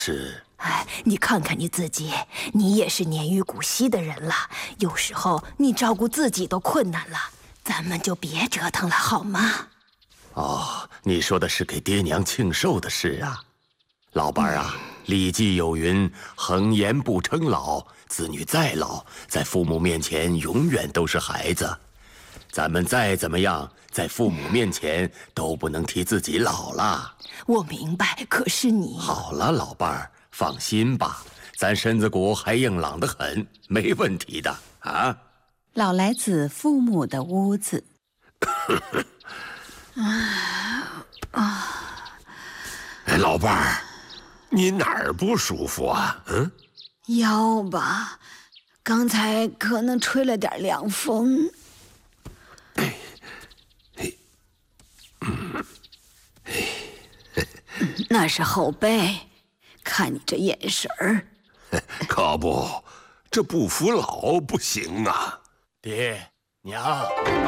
是。 哎，你看看你自己，你也是年逾古稀的人了，有时候你照顾自己都困难了，咱们就别折腾了，好吗？ 哦，你说的是给爹娘庆寿的事啊，老伴儿啊，礼记有云：“恒言不称老，子女再老，在父母面前永远都是孩子。咱们再怎么样，在父母面前都不能提自己老了。” 我明白，可是你…… 好了，老伴儿，放心吧，咱身子骨还硬朗得很，没问题的啊。 老来子父母的屋子。 老伴儿，你哪儿不舒服啊？ 腰吧，刚才可能吹了点凉风。那是后背，看你这眼神儿。 可不，这不服老不行啊！ 爹娘，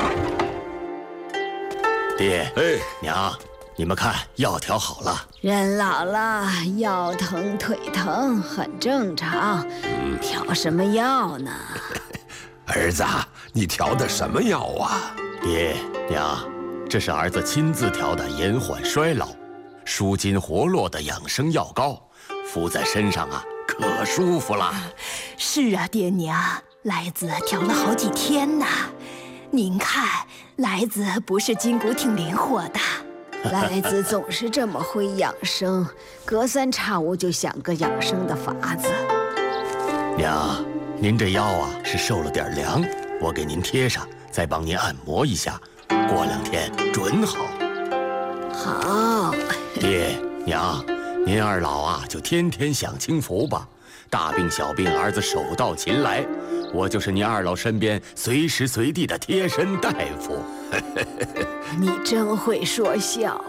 爹娘，你们看药调好了。 人老了，腰疼腿疼很正常，调什么药呢？ 儿子，你调的什么药啊？ 爹娘，这是儿子亲自调的延缓衰老、舒筋活络的养生药膏，敷在身上啊，可舒服了。 是啊，爹娘，来子调了好几天呢。您看，来子不是筋骨挺灵活的。 来子总是这么会养生，隔三差五就想个养生的法子。 娘，您这腰啊是受了点凉，我给您贴上，再帮您按摩一下，过2天准好。 好。 爹娘，您二老啊就天天享清福吧，大病小病儿子手到擒来，我就是您二老身边随时随地的贴身大夫。 你真会说笑。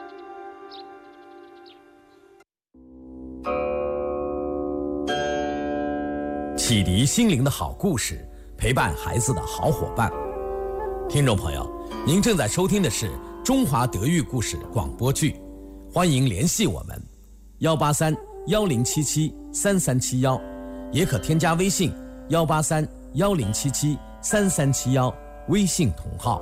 启迪心灵的好故事，陪伴孩子的好伙伴。听众朋友，您正在收听的是中华德育故事广播剧，欢迎联系我们183-1077-3371，也可添加微信183-1077-3371，微信同号。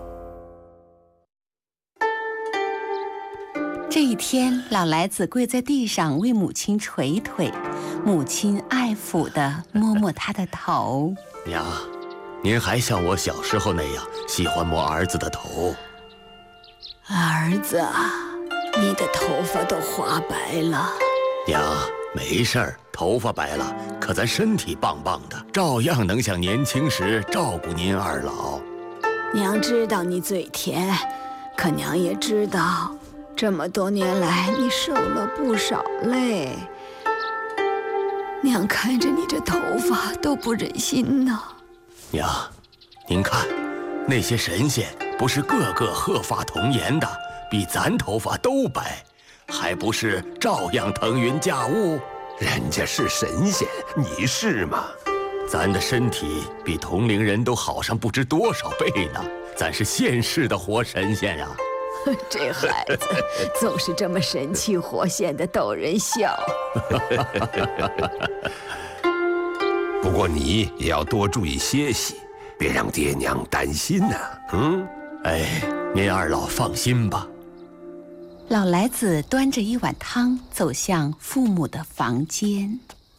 这一天，老来子跪在地上为母亲捶腿，母亲爱抚地摸摸他的头。 娘，您还像我小时候那样喜欢摸儿子的头。 儿子，你的头发都花白了。 娘，没事儿，头发白了，可咱身体棒棒的，照样能像年轻时照顾您二老。 娘知道你嘴甜，可娘也知道这么多年来你受了不少累。娘看着你这头发都不忍心呢。 娘，您看，那些神仙不是个个鹤发童颜的，比咱头发都白，还不是照样腾云驾雾？ 人家是神仙，你是吗？ 咱的身体比同龄人都好上不知多少倍呢，咱是现世的活神仙呀！ 这孩子总是这么神气活现的逗人笑。 不过你也要多注意歇息，别让爹娘担心呐。 哎，您二老放心吧。 老来子端着一碗汤走向父母的房间。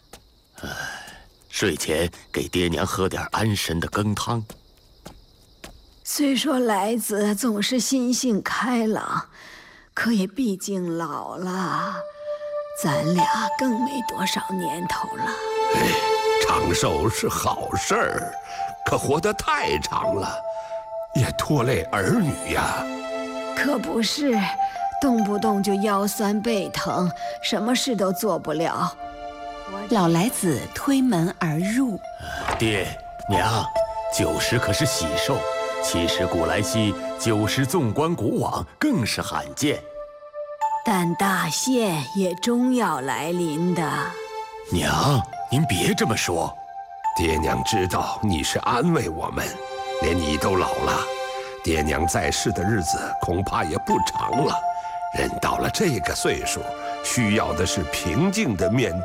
睡前给爹娘喝点安神的羹汤。 虽说来子总是心性开朗，可也毕竟老了，咱俩更没多少年头了。 长寿是好事儿，可活得太长了，也拖累儿女呀。 可不是，动不动就腰酸背疼，什么事都做不了。 老来子推门而入。 爹娘，90可是喜寿，70古来稀，90纵观古往，更是罕见。 但大限也终要来临的。 娘，您别这么说。 爹娘知道你是安慰我们，连你都老了，爹娘在世的日子恐怕也不长了。人到了这个岁数， 需要的是平静的面对。